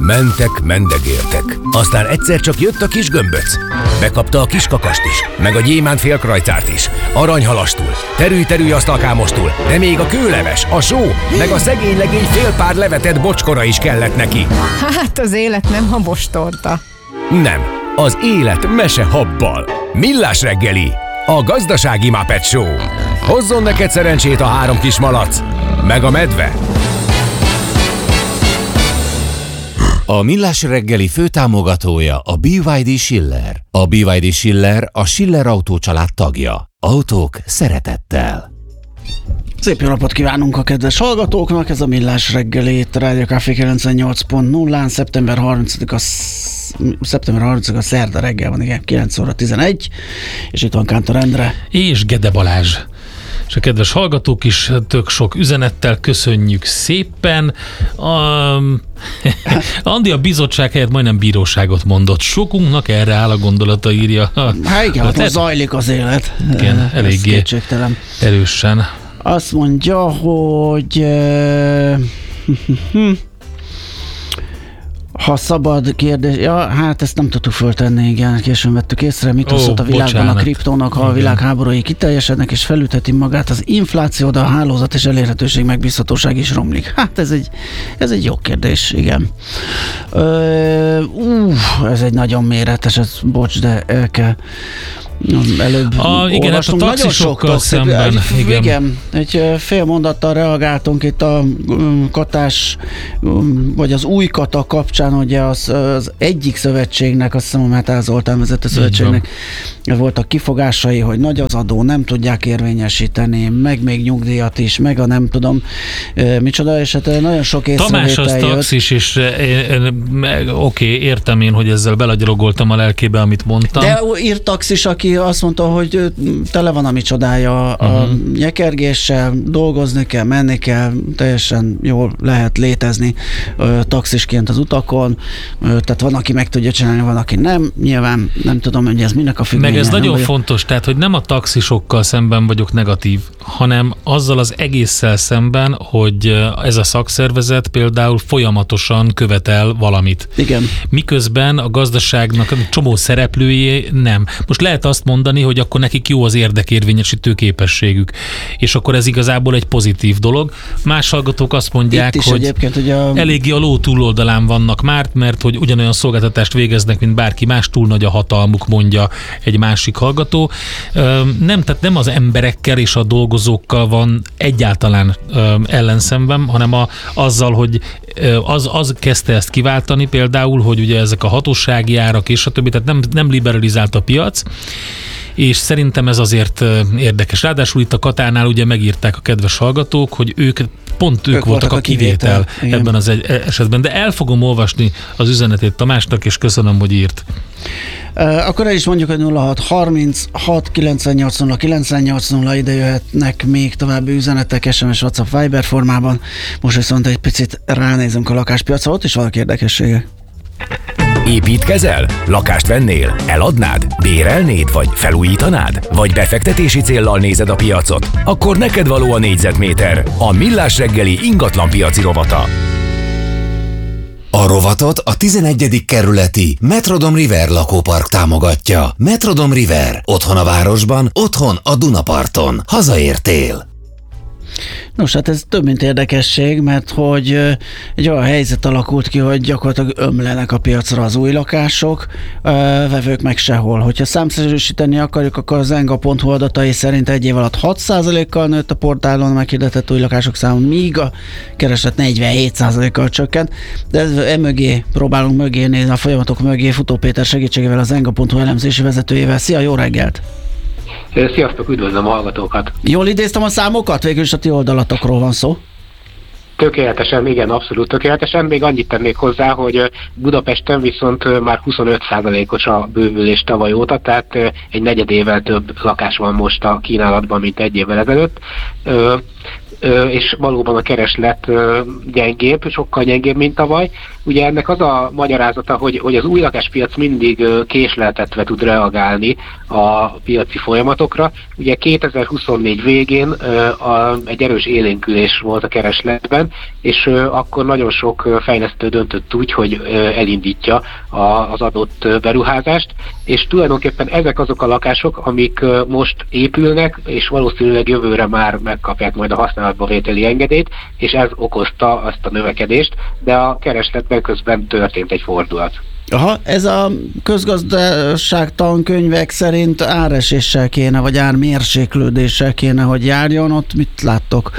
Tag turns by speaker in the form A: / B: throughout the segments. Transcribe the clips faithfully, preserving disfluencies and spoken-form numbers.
A: Mentek, mendegéltek. Aztán egyszer csak jött a kis gömböc. Bekapta a kis kakast is, meg a gyémánt félkrajcárt is. Aranyhalastul, terülj-terülj asztalkámostul, de még a kőleves, a só, meg a szegény legény fél pár levetett bocskora is kellett neki.
B: Hát az élet nem habostorta.
A: Nem, az élet mese habbal. Millás reggeli, a gazdasági Muppet Show. Hozzon neked szerencsét a három kis malac, meg a medve.
C: A Millás reggeli főtámogatója a bé vé dé Schiller. A bé vé dé Schiller a Schiller Autó család tagja. Autók szeretettel.
D: Szép jó napot kívánunk a kedves hallgatóknak, ez a Millás reggeli itt a Rádió Café kilencvennyolc pont nullán, szeptember harmincadika szeptember harmincadika szerda reggel van, igen, kilenc óra tizenegy, és itt van Kántor Endre.
E: És Gede Balázs. És a kedves hallgatók is tök sok üzenettel köszönjük szépen. Um, Andi a bizottság helyett majdnem bíróságot mondott. Sokunknak erre áll a gondolata, írja.
D: Hát igen, hát most zajlik az élet.
E: Igen, eléggé erősen.
D: Azt mondja, hogy ha szabad kérdés, ja, hát ezt nem tudtuk föltenni, igen, későn vettük észre, mit osztott a világban bocsánat. A kriptónak, ha a világháborúi kiteljesednek és felütheti magát az infláció, de a hálózat és elérhetőség, megbízhatóság is romlik. Hát ez egy, ez egy jó kérdés, igen. Ö, ú, ez egy nagyon méretes, ez, bocs, de el kell előbb
E: a, igen, hát a taxisokkal szemben.
D: Igen. igen, egy fél mondattal reagáltunk itt a katás, vagy az új kata kapcsán, ugye az, az egyik szövetségnek, azt hiszem a Metál Zoltán vezető szövetségnek voltak kifogásai, hogy nagy az adó, nem tudják érvényesíteni, meg még nyugdíjat is, meg a nem tudom micsoda, és hát nagyon sok észrevétel jött.
E: Tamás az taxis, és oké, okay, értem én, hogy ezzel belagyarogoltam a lelkébe, amit mondtam.
D: De írt taxis, aki azt mondta, hogy tele van a micsodája a uh-huh. nyekergéssel, dolgozni kell, menni kell, teljesen jól lehet létezni ö, taxisként az utakon, ö, tehát van, aki meg tudja csinálni, van, aki nem. Nyilván nem tudom, hogy ez minek a függvénye.
E: Meg ez nagyon
D: vagyok.
E: fontos, tehát, hogy nem a taxisokkal szemben vagyok negatív, hanem azzal az egésszel szemben, hogy ez a szakszervezet például folyamatosan követel valamit.
D: Igen.
E: Miközben a gazdaságnak csomó szereplőjé nem. Most lehet azt mondani, hogy akkor nekik jó az érdekérvényesítő képességük. És akkor ez igazából egy pozitív dolog. Más hallgatók azt mondják, hogy
D: ugye a...
E: eléggé a ló túloldalán vannak már, mert hogy ugyanolyan szolgáltatást végeznek, mint bárki más, túl nagy a hatalmuk, mondja egy másik hallgató. Nem, tehát nem az emberekkel és a dolgozókkal van egyáltalán ellenszemben, hanem a, azzal, hogy az, az kezdte ezt kiváltani például, hogy ugye ezek a hatósági árak és a többi, tehát nem, nem liberalizált a piac, és szerintem ez azért érdekes. Ráadásul itt a Katánál ugye megírták a kedves hallgatók, hogy ők pont ők, ők voltak a kivétel, kivétel ebben az egy esetben. De el fogom olvasni az üzenetét Tamásnak, és köszönöm, hogy írt.
D: Uh, akkor el is mondjuk, hogy nulla hat harminchat kilencvennyolc nulla kilencvennyolc nulla, ide jöhetnek még további üzenetek es em es, WhatsApp, Viber formában. Most viszont egy picit ránézünk a lakáspiacra, ott is vannak érdekességek.
A: Építkezel? Lakást vennél? Eladnád? Bérelnéd? Vagy felújítanád? Vagy befektetési céllal nézed a piacot? Akkor neked való a négyzetméter, a Millás reggeli ingatlanpiaci rovata.
C: A rovatot a tizenegyedik kerületi Metrodom River lakópark támogatja. Metrodom River. Otthon a városban, otthon a Dunaparton. Hazaértél.
D: Nos, hát ez több mint érdekesség, mert hogy egy olyan helyzet alakult ki, hogy gyakorlatilag ömlenek a piacra az új lakások, vevők meg sehol. Hogyha számszerűsíteni akarjuk, akkor az enga pont hu adatai szerint egy év alatt hat százalékkal nőtt a portálon meghirdetett új lakások száma, míg a kereslet negyvenhét százalékkal csökkent. De ez emögé, próbálunk mögé nézni, a folyamatok mögé Futó Péter segítségével, az enga pont hu elemzési vezetőjével. Szia, jó reggelt!
F: Sziasztok, üdvözlöm a hallgatókat!
D: Jól idéztem a számokat? Végül is a ti oldalatokról van szó.
F: Tökéletesen, igen, abszolút tökéletesen. Még annyit tennék hozzá, hogy Budapesten viszont már huszonöt százalékos a bővülés tavaly óta, tehát egy negyedével több lakás van most a kínálatban, mint egy évvel ezelőtt. És valóban a kereslet gyengébb, sokkal gyengébb, mint tavaly. Ugye ennek az a magyarázata, hogy, hogy az új lakáspiac mindig késleltetve tud reagálni a piaci folyamatokra. Ugye kétezer-huszonnégy végén a, egy erős élénkülés volt a keresletben, és akkor nagyon sok fejlesztő döntött úgy, hogy elindítja az adott beruházást, és tulajdonképpen ezek azok a lakások, amik most épülnek, és valószínűleg jövőre már megkapják majd a használatba vételi engedélyt, és ez okozta azt a növekedést, de a keresletben közben történt egy fordulat.
D: Aha, ez a közgazdaság tankönyvek szerint áreséssel kéne, vagy ármérséklődéssel kéne, hogy járjon, ott mit láttok?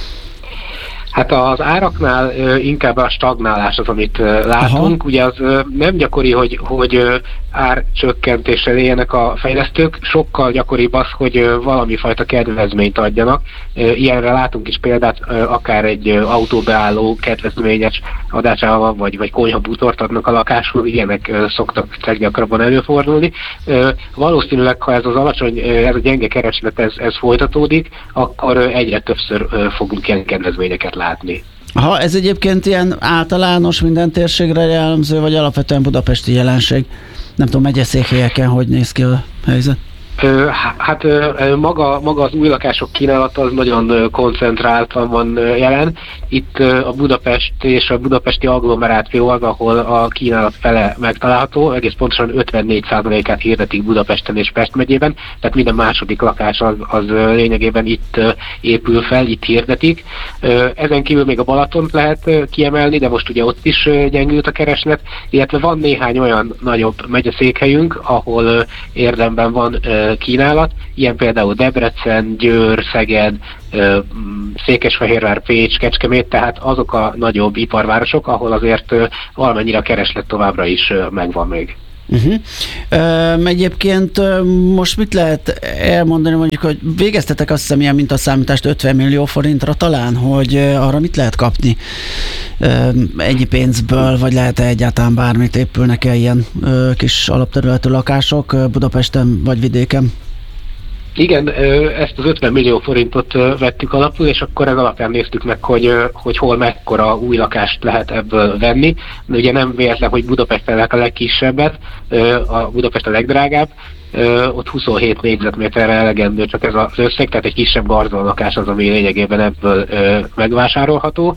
F: Hát az áraknál inkább a stagnálás az, amit látunk. Aha. Ugye az nem gyakori, hogy, hogy árcsökkentéssel éljenek a fejlesztők, sokkal gyakoribb az, hogy valami fajta kedvezményt adjanak. Ilyenre látunk is példát, akár egy autóbeálló kedvezményes adásával, vagy, vagy konyhabútort adnak a lakásról, ilyenek szoktak leggyakrabban előfordulni. Valószínűleg, ha ez az alacsony, ez a gyenge kereslet, ez, ez folytatódik, akkor egyre többször fogunk ilyen kedvezményeket látni.
D: Ha ez egyébként ilyen általános, minden térségre jellemző, vagy alapvetően budapesti jelenség? Nem tudom, megyeszékhelyeken hogy néz ki a helyzet?
F: Hát maga, maga az új lakások kínálata az nagyon koncentráltan van jelen. Itt a Budapest és a budapesti agglomeráció az, ahol a kínálat fele megtalálható, egész pontosan ötvennégy százalékát hirdetik Budapesten és Pest megyében, tehát minden második lakás az, az lényegében itt épül fel, itt hirdetik. Ezen kívül még a Balatont lehet kiemelni, de most ugye ott is gyengült a kereslet, illetve van néhány olyan nagyobb megyeszékhelyünk, ahol érdemben van kínálat, ilyen például Debrecen, Győr, Szeged, Székesfehérvár, Pécs, Kecskemét, tehát azok a nagyobb iparvárosok, ahol azért valamennyire a kereslet továbbra is megvan még.
D: Uh-huh. Uh, egyébként uh, most mit lehet elmondani, mondjuk, hogy végeztetek azt hiszem ilyen mintaszámítást ötven millió forintra talán, hogy uh, arra mit lehet kapni uh, ennyi pénzből, vagy lehet-e egyáltalán bármit, épülnek-e ilyen uh, kis alapterületű lakások uh, Budapesten vagy vidéken?
F: Igen, ezt az ötven millió forintot vettük alapul, és akkor ez alapján néztük meg, hogy, hogy hol mekkora új lakást lehet ebből venni. De ugye nem véletlen, hogy Budapesten a legkisebbet, a Budapest a legdrágább, ott huszonhét négyzetméterre elegendő csak ez az összeg, tehát egy kisebb garzon lakás az, ami lényegében ebből megvásárolható.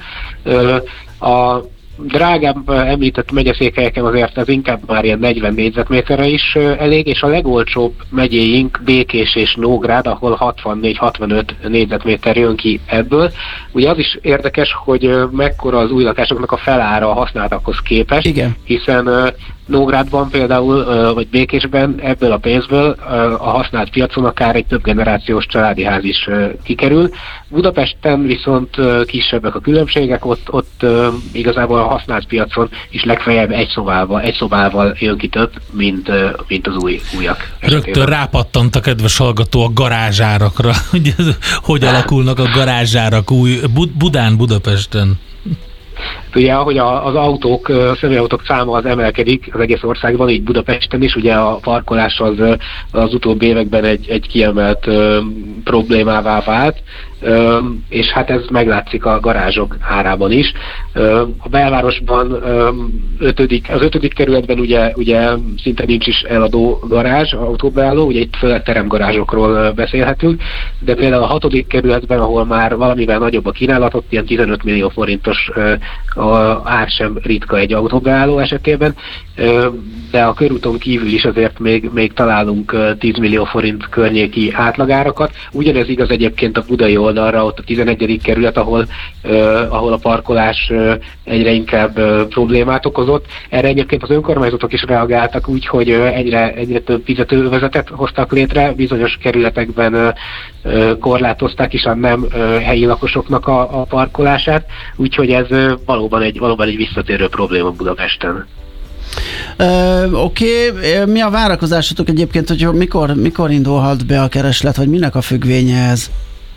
F: A drágább említett megyeszékhelyeken azért ez inkább már ilyen negyven négyzetméterre is elég, és a legolcsóbb megyéink Békés és Nógrád, ahol hatvannégy-hatvanöt négyzetméter jön ki ebből. Ugye az is érdekes, hogy mekkora az új lakásoknak a felára a használtakhoz képest, igen. Hiszen Nógrádban például, vagy Békésben ebből a pénzből a használt piacon akár egy több generációs családi ház is kikerül. Budapesten viszont kisebbek a különbségek, ott, ott igazából a használt piacon is legfeljebb egy szobával, egy szobával jön ki több, mint, mint az új, újak.
E: Rögtön rápattant a kedves hallgató a garázsárakra, hogy hogy alakulnak a garázsárak új Budán, Budapesten.
F: Ugye, ahogy az autók, a személyautók száma az emelkedik az egész országban, így Budapesten is, ugye a parkolás az, az utóbbi években egy, egy kiemelt ö, problémává vált, ö, és hát ez meglátszik a garázsok árában is. Ö, a belvárosban ö, ötödik, az ötödik kerületben ugye, ugye szinte nincs is eladó garázs, autóbeálló, ugye itt főleg teremgarázsokról beszélhetünk, de például a hatodik kerületben, ahol már valamivel nagyobb a kínálat, ott ilyen tizenöt millió forintos ö, a ár sem ritka egy autóbeálló esetében, de a körúton kívül is azért még, még találunk tíz millió forint környéki átlagárakat. Ugyanez igaz egyébként a budai oldalra, ott a tizenegyedik kerület, ahol, ahol a parkolás egyre inkább problémát okozott. Erre egyébként az önkormányzatok is reagáltak úgy, hogy egyre, egyre több fizetővezetet hoztak létre, bizonyos kerületekben korlátozták is a nem helyi lakosoknak a, a parkolását, úgyhogy ez valóban egy, valóban egy visszatérő probléma Budapesten.
D: Uh, Oké, okay. Mi a várakozásotok egyébként, hogy mikor, mikor indulhat be a kereslet, vagy minek a függvénye ez?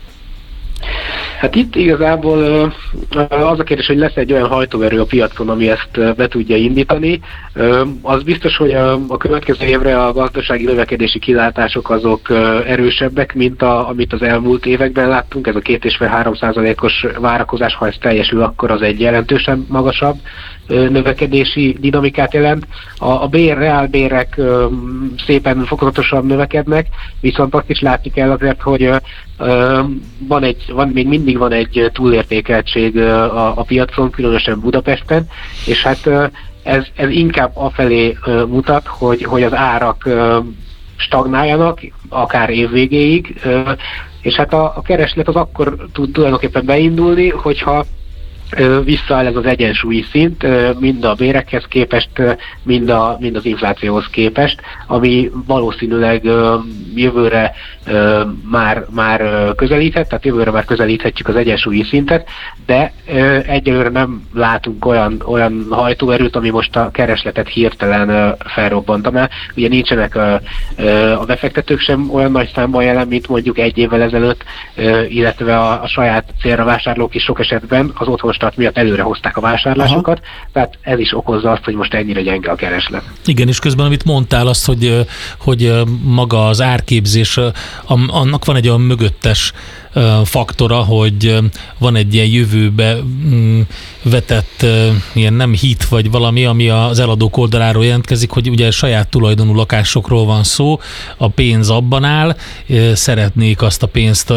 F: Hát itt igazából az a kérdés, hogy lesz egy olyan hajtóerő a piacon, ami ezt be tudja indítani. Az biztos, hogy a következő évre a gazdasági növekedési kilátások azok erősebbek, mint a, amit az elmúlt években láttunk. Ez a két egész öt három százalékos várakozás, ha ez teljesül, akkor az egy jelentősen magasabb növekedési dinamikát jelent. A, a bér, reálbérek szépen fokozatosan növekednek, viszont azt is látni kell azért, hogy van egy, van, még mindig van egy túlértékeltség a, a piacon, különösen Budapesten, és hát ez, ez inkább afelé mutat, hogy, hogy az árak stagnáljanak, akár évvégéig, és hát a, a kereslet az akkor tud tulajdonképpen beindulni, hogyha visszaáll ez az egyensúlyi szint, mind a bérekhez képest, mind, a, mind az inflációhoz képest, ami valószínűleg jövőre már, már közelíthet, tehát jövőre már közelíthetjük az egyensúlyi szintet, de egyelőre nem látunk olyan, olyan hajtóerőt, ami most a keresletet hirtelen felrobbanta, mert ugye nincsenek a, a befektetők sem olyan nagy számban jelen, mint mondjuk egy évvel ezelőtt, illetve a, a saját célra vásárlók is sok esetben az otthon start miatt előre hozták a vásárlásokat, aha, tehát ez is okozza azt, hogy most ennyire gyenge a kereslet.
E: Igen, és közben, amit mondtál, azt, hogy, hogy maga az árképzés, annak van egy olyan mögöttes faktora, hogy van egy ilyen jövőbe vetett ilyen nem hit, vagy valami, ami az eladók oldaláról jelentkezik, hogy ugye saját tulajdonú lakásokról van szó, a pénz abban áll, szeretnék azt a pénzt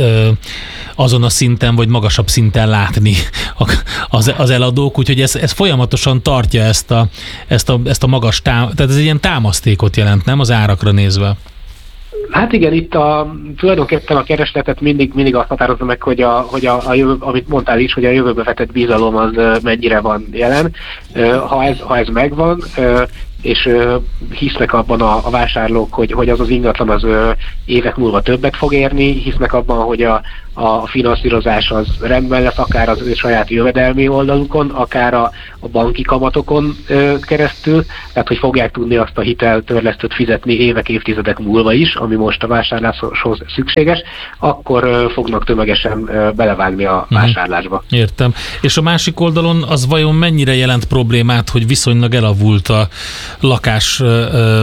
E: azon a szinten, vagy magasabb szinten látni az, az eladók, úgyhogy ez, ez folyamatosan tartja ezt a, ezt a, ezt a magas tám, tehát ez egy ilyen támasztékot jelent, nem az árakra nézve?
F: Hát igen, itt a, tulajdonképpen a keresletet mindig, mindig azt határozza meg, hogy, a, hogy a, a jövő, amit mondtál is, hogy a jövőbe vetett bizalom az mennyire van jelen. Ha ez, ha ez megvan, és hisznek abban a, a vásárlók, hogy, hogy az az ingatlan az évek múlva többet fog érni, hisznek abban, hogy a, a finanszírozás az rendben lesz, akár az ő saját jövedelmi oldalukon, akár a, a banki kamatokon ö, keresztül, tehát hogy fogják tudni azt a hiteltörlesztőt fizetni évek, évtizedek múlva is, ami most a vásárláshoz szükséges, akkor ö, fognak tömegesen ö, belevágni a vásárlásba.
E: Értem. És a másik oldalon az vajon mennyire jelent problémát, hogy viszonylag elavult a lakás